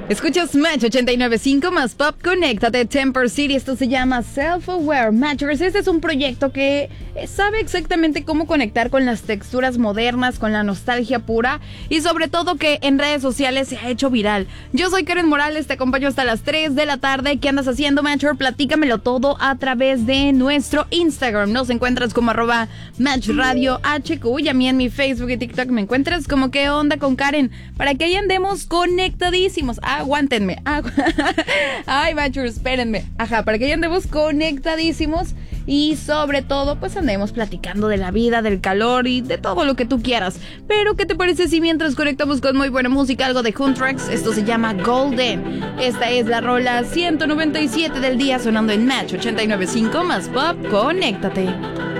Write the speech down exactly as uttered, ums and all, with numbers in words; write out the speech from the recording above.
Escuchas Match ochenta y nueve punto cinco más Pop, conéctate, Temper City. Esto se llama Self-Aware Matchers. Este es un proyecto que sabe exactamente cómo conectar con las texturas modernas, con la nostalgia pura y sobre todo que en redes sociales se ha hecho viral. Yo soy Karen Morales, te acompaño hasta las tres de la tarde. ¿Qué andas haciendo, Matcher? Platícamelo todo a través de nuestro Instagram. Nos encuentras como arroba Match Radio H Q y a mí en mi Facebook y TikTok me encuentras como ¿Qué onda con Karen? Para que ahí andemos conectadísimos. Aguántenme. Agu- Ay, Matchers, espérenme. Ajá, para que ahí andemos conectadísimos y sobre todo, pues andemos platicando de la vida, del calor y de todo lo que tú quieras. Pero, ¿qué te parece si mientras conectamos con muy buena música, algo de Huntrax? Esto se llama Golden. Esta es la rola ciento noventa y siete del día sonando en Match ochenta y nueve punto cinco más Pop. Conéctate.